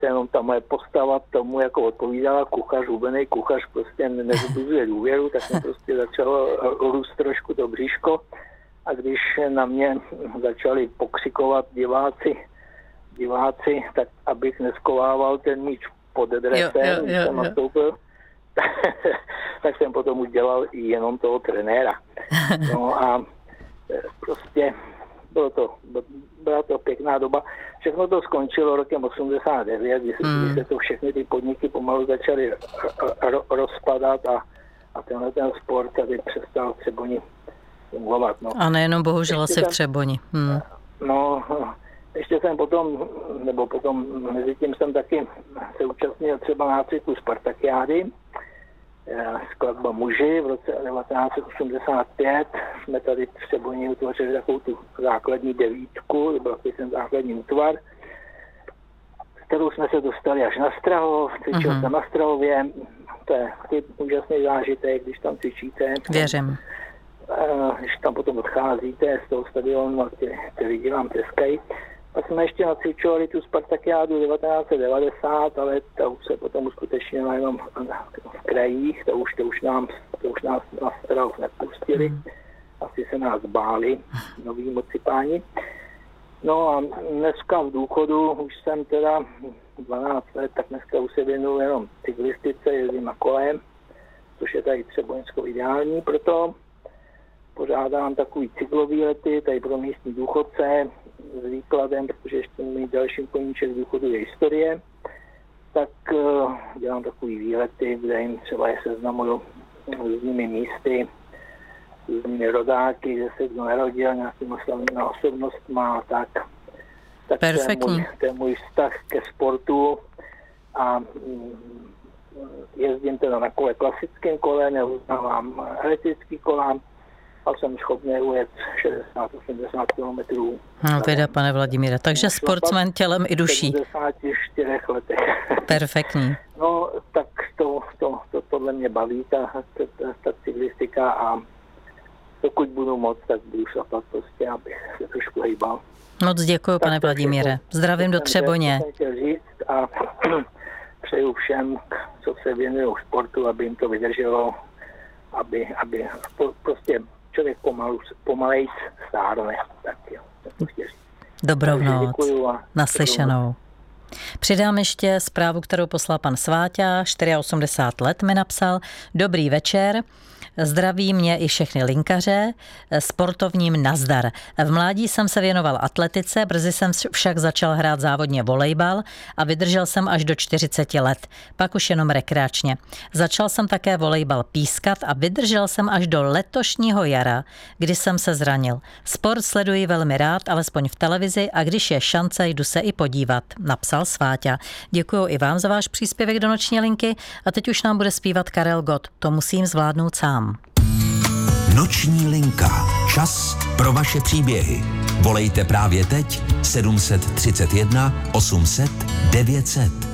jenom ta moje postava tomu jako odpovídala, kuchař, hubený kuchař prostě nevzbuzuje důvěru, tak jsem prostě začal růst trošku to bříško a když na mě začali pokřikovat diváci, tak abych neskovával ten míč pod dresem, když jsem nastoupil, tak jsem potom už dělal i jenom toho trenéra. No a prostě byla to pěkná doba. Všechno to skončilo rokem 89, kdy se to všechny ty podniky pomalu začaly rozpadat a tenhle ten sport tady přestal v Třeboni fungovat. No. A nejenom bohužel asi v Třeboni. No, ještě jsem potom mezi tím jsem taky se účastnil třeba nácviku Spartakiády, skladba Muži v roce 1985. Jsme tady v Třeboni utvořili takovou tu základní devítku, byl ten základní útvar, kterou jsme se dostali až na Strahov, cvičil jsem na Strahově, to je úžasný zážitek, když tam cvičíte. Věřím. Když tam potom odcházíte z toho stadionu, ty lidi vám tleskají. Pak jsme ještě nacvičovali tu Spartakiádu 1990, ale ta už se potom uskutečnila jenom v krajích, to už nás na Strahov nepustili. Asi se nás báli noví mocipáni. No a dneska v důchodu, už jsem teda 12 let, tak dneska už se věnuju jenom cyklistice, jezdím na kole, což je tady Třeboňsko ideální, proto pořádám takový cyklový lety, tady pro místní důchodce s výkladem, protože ještě můj další koníček důchodu je historie, tak dělám takový výlety, kde jim třeba je seznamuju s různými místy, s různými rodáky, že se kdo narodil, nějakým oslavnými osobnostma, tak to je můj vztah ke sportu a jezdím teda na kole klasickém kole, neuznávám elektrický kola, a jsem schopný ujet 60-80 kilometrů. No teda, pane Vladimíre, takže sportsmen tělem i duší. V 74 letech. Perfektní. No, tak to podle mě baví, ta cyklistika a pokud budu moc, tak budu šlapat prostě, abych se trošku hejbal. Moc děkuji, pane Vladimíre. Zdravím do Třeboně. To jsem chtěl říct a přeju všem, co se věnují sportu, aby jim to vydrželo, aby prostě člověk pomalejc stárne. Tak jo, to chtěl říct. Dobrou noc. Naslyšenou. Přidám ještě zprávu, kterou poslal pan Sváťa, 84 let mi napsal. Dobrý večer. Zdraví mě i všechny linkaře, sportovním nazdar. V mládí jsem se věnoval atletice, brzy jsem však začal hrát závodně volejbal a vydržel jsem až do 40 let, pak už jenom rekreačně. Začal jsem také volejbal pískat a vydržel jsem až do letošního jara, kdy jsem se zranil. Sport sleduji velmi rád, alespoň v televizi a když je šance, jdu se i podívat, napsal Sváťa. Děkuju i vám za váš příspěvek do noční linky a teď už nám bude zpívat Karel Gott. To musím zvládnout sám. Noční linka. Čas pro vaše příběhy. Volejte právě teď 731 800 900.